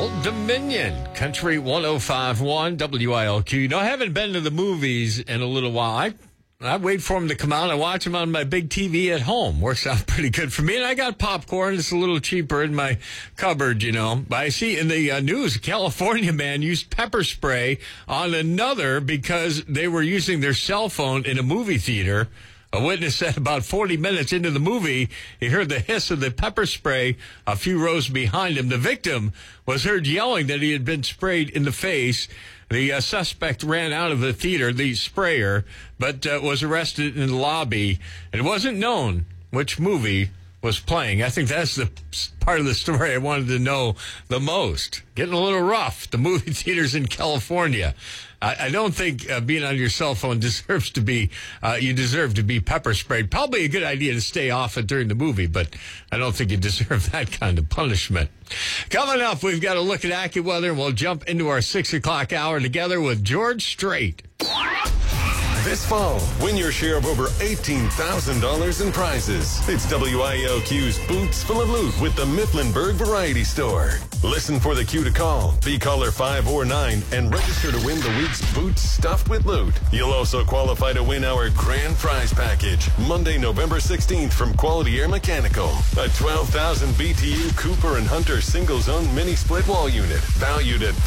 Old Dominion, Country 105.1 WILQ. You know, I haven't been to the movies in a little while. I wait for them to come out. I watch them on my big TV at home. Works out pretty good for me. And I got popcorn. It's a little cheaper in my cupboard, you know. But I see in the news, a California man used pepper spray on another because they were using their cell phone in a movie theater. A witness said about 40 minutes into the movie, he heard the hiss of the pepper spray a few rows behind him. The victim was heard yelling that he had been sprayed in the face. The suspect ran out of the theater, the sprayer, but was arrested in the lobby. It wasn't known which movie was playing. I think that's the part of the story I wanted to know the most. Getting a little rough, the movie theaters in California. I don't think being on your cell phone deserves to be, you deserve to be pepper sprayed. Probably a good idea to stay off it during the movie, but I don't think you deserve that kind of punishment. Coming up, we've got a look at AccuWeather, and we'll jump into our 6 o'clock hour together with George Strait. This fall, win your share of over $18,000 in prizes. It's WILQ's Boots Full of Loot with the Mifflinburg Variety Store. Listen for the cue to call. Be caller 5 or 9 and register to win the week's Boots Stuffed with Loot. You'll also qualify to win our grand prize package Monday, November 16th from Quality Air Mechanical. A 12,000 BTU Cooper and Hunter single-zone mini split wall unit valued at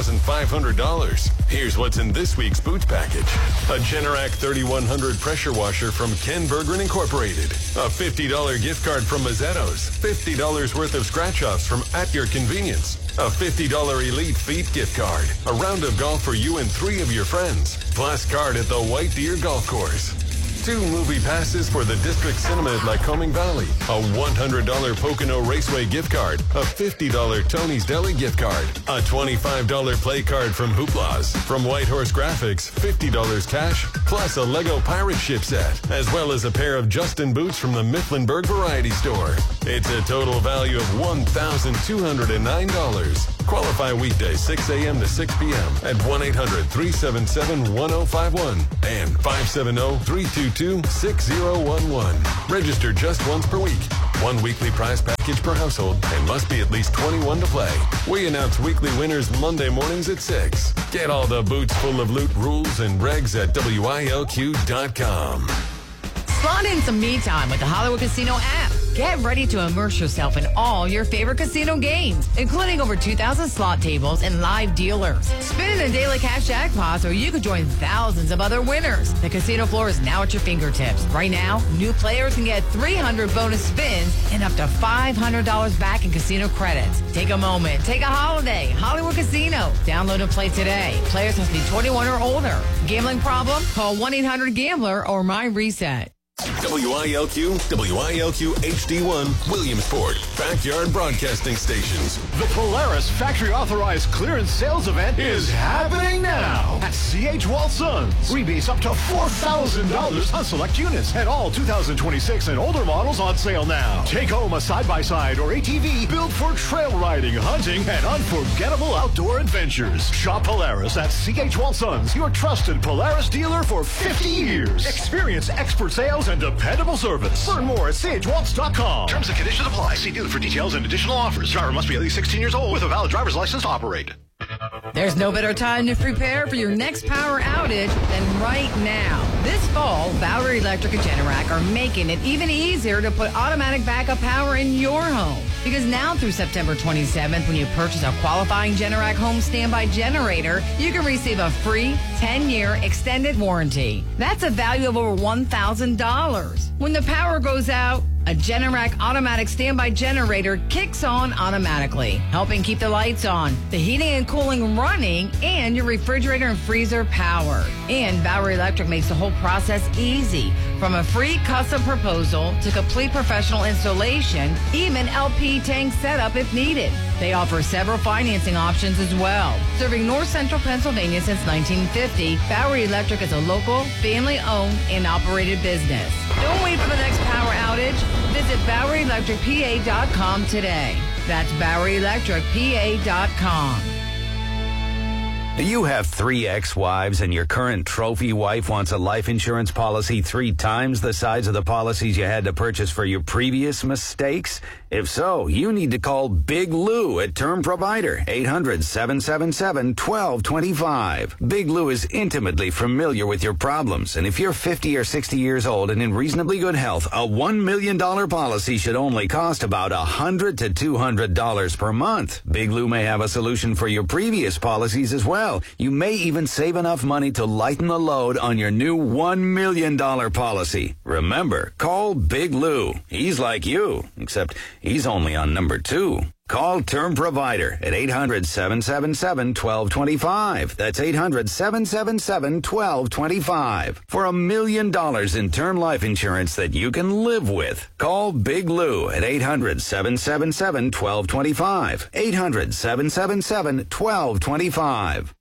$5,500. Here's what's in this week's Boots package. A Generac 3100 pressure washer from Ken Berggren Incorporated. A $50 gift card from Mazzetto's. $50 worth of scratch-offs from At Your Convenience. A $50 Elite Feet gift card. A round of golf for you and 3 of your friends. Plus card at the White Deer Golf Course. 2 movie passes for the District Cinema at Lycoming Valley. A $100 Pocono Raceway gift card. A $50 Tony's Deli gift card. A $25 play card from Hooplas. From Whitehorse Graphics, $50 cash, plus a Lego Pirate Ship set, as well as a pair of Justin boots from the Mifflinburg Variety Store. It's a total value of $1,209. Qualify weekdays 6 a.m. to 6 p.m. at 1-800-377-1051 and 570-322-6011. Register just once per week. 1 weekly prize package per household and must be at least 21 to play. We announce weekly winners Monday mornings at 6. Get all the Boots Full of Loot rules and regs at WILQ.com. Slot in some me time with the Hollywood Casino app. Get ready to immerse yourself in all your favorite casino games, including over 2,000 slot tables and live dealers. Spin in the daily cash jackpots, or you could join thousands of other winners. The casino floor is now at your fingertips. Right now, new players can get 300 bonus spins and up to $500 back in casino credits. Take a moment. Take a holiday. Hollywood Casino. Download and play today. Players must be 21 or older. Gambling problem? Call 1-800-GAMBLER or MyReset. WILQ, WILQ HD1, Williamsport, Backyard Broadcasting Stations. The Polaris Factory Authorized Clearance Sales Event is happening now at C.H. Walsons. Rebates up to $4,000 on select units and all 2026 and older models on sale now. Take home a side-by-side or ATV built for trail riding, hunting, and unforgettable outdoor adventures. Shop Polaris at C.H. Walsons, your trusted Polaris dealer for 50 years. Experience expert sales and dependable service. Learn more at chwaltz.com. Terms and conditions apply. See dealer for details and additional offers. Driver must be at least 16 years old with a valid driver's license to operate. There's no better time to prepare for your next power outage than right now. This fall, Bowery Electric and Generac are making it even easier to put automatic backup power in your home. Because now through September 27th, when you purchase a qualifying Generac home standby generator, you can receive a free 10-year extended warranty. That's a value of over $1,000. When the power goes out, a Generac automatic standby generator kicks on automatically, helping keep the lights on, the heating and cooling running, and your refrigerator and freezer powered. And Bowery Electric makes the whole process easy, from a free custom proposal to complete professional installation, even LP tank setup if needed. They offer several financing options as well. Serving North Central Pennsylvania since 1950, Bowery Electric is a local, family-owned and operated business. Don't wait for the next power outage. Visit BoweryElectricPA.com today. That's BoweryElectricPA.com. You have 3 ex-wives and your current trophy wife wants a life insurance policy 3 times the size of the policies you had to purchase for your previous mistakes? If so, you need to call Big Lou at Term Provider, 800-777-1225. Big Lou is intimately familiar with your problems, and if you're 50 or 60 years old and in reasonably good health, a $1 million policy should only cost about $100 to $200 per month. Big Lou may have a solution for your previous policies as well. You may even save enough money to lighten the load on your new $1 million policy. Remember, call Big Lou. He's like you, except he's only on number 2. Call Term Provider at 800-777-1225. That's 800-777-1225. For $1 million in term life insurance that you can live with. Call Big Lou at 800-777-1225. 800-777-1225.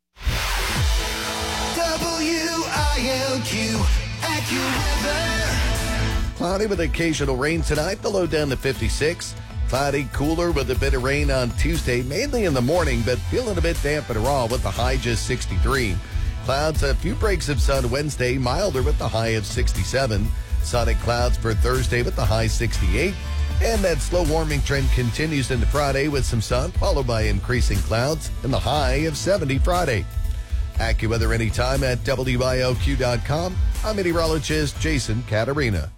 WILQ AccuWeather. Cloudy with occasional rain tonight, the low down to 56. Cloudy, cooler with a bit of rain on Tuesday, mainly in the morning, but feeling a bit damp and raw with the high just 63. Clouds, a few breaks of sun Wednesday, milder with the high of 67. Sunny clouds for Thursday with the high 68. And that slow warming trend continues into Friday with some sun, followed by increasing clouds and the high of 70 Friday. AccuWeather anytime at WILQ.com. I'm meteorologist Jason Catarina.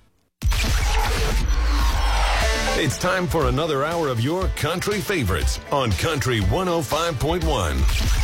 It's time for another hour of your country favorites on Country 105.1.